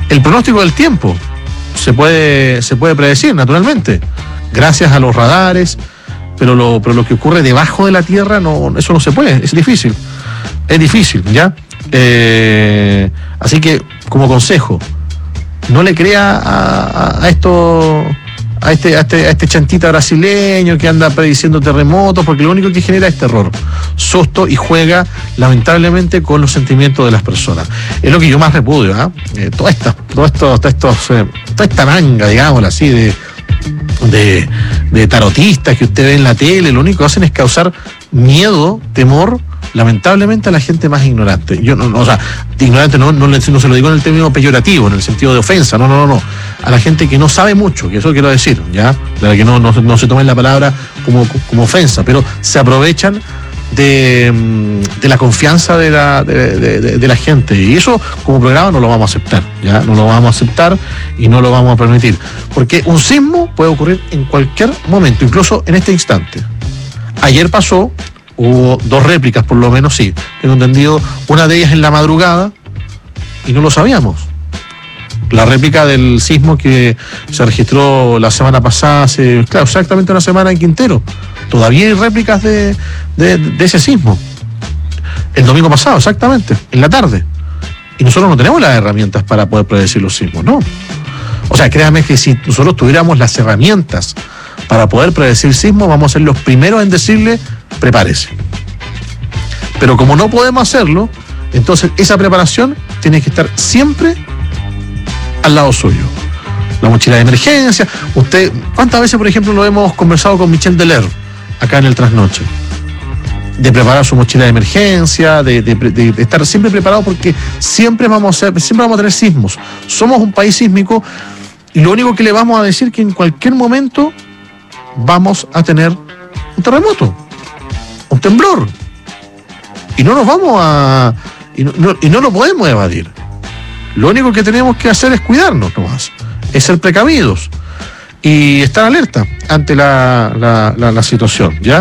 El pronóstico del tiempo se puede predecir, naturalmente, gracias a los radares, pero lo que ocurre debajo de la tierra, eso no se puede, es difícil, ¿ya? Así que, como consejo, no le crea a este chantita brasileño que anda prediciendo terremotos, porque lo único que genera es terror, susto, y juega lamentablemente con los sentimientos de las personas. Es lo que yo más repudio, toda esta manga, digámoslo así, de tarotistas que usted ve en la tele, lo único que hacen es causar miedo, temor, lamentablemente, a la gente más ignorante. Yo ignorante no se lo digo en el término peyorativo, en el sentido de ofensa, no. A la gente que no sabe mucho, que eso quiero decir, ¿ya? De la que no se tomen la palabra como ofensa, pero se aprovechan de la confianza de la gente, y eso como programa no lo vamos a aceptar, ¿ya? No lo vamos a aceptar y no lo vamos a permitir, porque un sismo puede ocurrir en cualquier momento, incluso en este instante. Ayer pasó, hubo 2 réplicas por lo menos, sí, tengo entendido, una de ellas en la madrugada, y no lo sabíamos. La réplica del sismo que se registró la semana pasada, exactamente una semana en Quintero. Todavía hay réplicas de ese sismo. El domingo pasado, exactamente, en la tarde. Y nosotros no tenemos las herramientas para poder predecir los sismos, ¿no? O sea, créanme que si nosotros tuviéramos las herramientas para poder predecir sismos, vamos a ser los primeros en decirle, prepárese. Pero como no podemos hacerlo, entonces esa preparación tiene que estar siempre al lado suyo. La mochila de emergencia. Usted, ¿cuántas veces, por ejemplo, lo hemos conversado con Michel Deler acá en el Trasnoche? De preparar su mochila de emergencia, de estar siempre preparado, porque siempre vamos a tener sismos. Somos un país sísmico, y lo único que le vamos a decir es que en cualquier momento vamos a tener un terremoto, un temblor, y no nos vamos a y no lo podemos evadir. Lo único que tenemos que hacer es cuidarnos nomás, es ser precavidos y estar alerta ante la situación, ¿ya?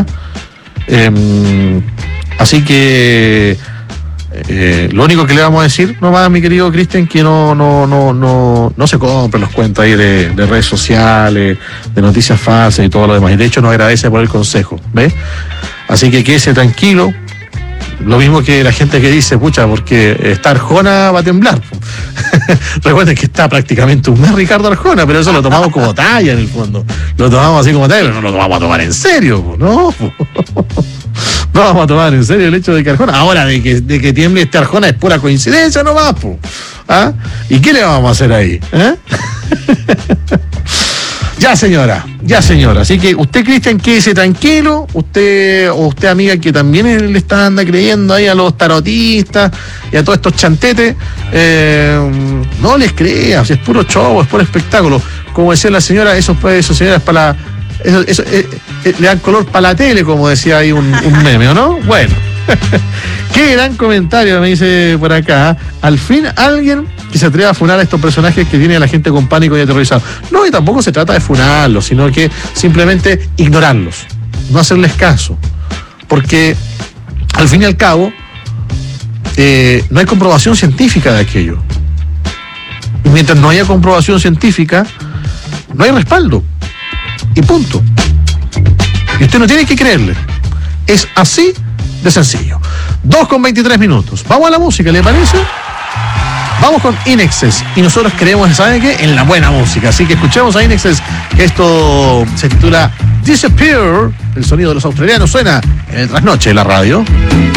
Así que lo único que le vamos a decir nomás, mi querido Cristian, que no se compren los cuentos ahí de redes sociales, de noticias falsas y todo lo demás. Y de hecho nos agradece por el consejo, ¿ves? Así que quédese tranquilo. Lo mismo que la gente que dice, pucha, porque está Arjona va a temblar. Recuerden que está prácticamente un mes Ricardo Arjona, pero eso lo tomamos como talla en el fondo. Lo tomamos así como talla, pero no lo vamos a tomar en serio, ¿no? No vamos a tomar en serio el hecho de que Arjona, ahora de que tiemble este Arjona es pura coincidencia nomás, ¿ah? ¿Y qué le vamos a hacer ahí? Ya señora. Así que usted, Cristian, quédese tranquilo. Usted amiga, que también le anda creyendo ahí a los tarotistas y a todos estos chantetes, no les crea, es puro show, es puro espectáculo. Como decía la señora, eso señora es para le dan color para la tele, como decía ahí un meme, ¿o no? Bueno. Qué gran comentario, me dice por acá. Al fin alguien que se atreva a funar a estos personajes que tienen a la gente con pánico y aterrorizado. No, y tampoco se trata de funarlos, sino que simplemente ignorarlos, no hacerles caso, porque al fin y al cabo no hay comprobación científica de aquello, y mientras no haya comprobación científica no hay respaldo, y punto. Y usted no tiene que creerle, es así de sencillo. 2:23. Vamos a la música, ¿le parece? Vamos con INXS, y nosotros creemos, ¿saben qué? En la buena música, así que escuchemos a INXS, que esto se titula Disappear. El sonido de los australianos suena en el Trasnoche de la radio.